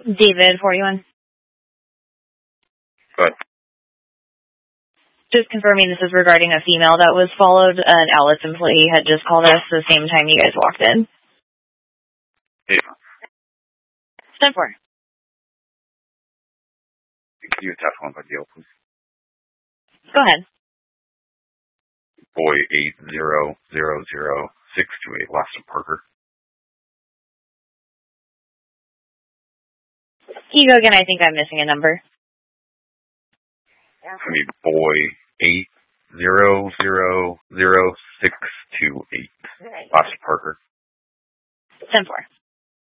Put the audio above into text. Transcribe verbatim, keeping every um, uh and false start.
David, forty-one. Good. Just confirming this is regarding a female that was followed. An Alice employee had just called us the same time you guys walked in. Yeah. ten four. Can you attach one by deal, please? Go ahead. Boy eight zero zero zero six two eight, Lawson Parker. Can you go again? I think I'm missing a number. I mean, boy eight zero zero zero six two eight, Lawson Parker. ten four.